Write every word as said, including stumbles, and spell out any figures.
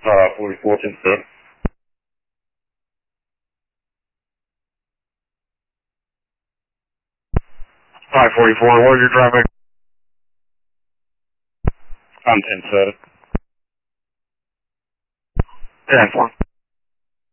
uh, forty-four, ten seven. five forty-four, where's your traffic? I'm ten seven. ten four.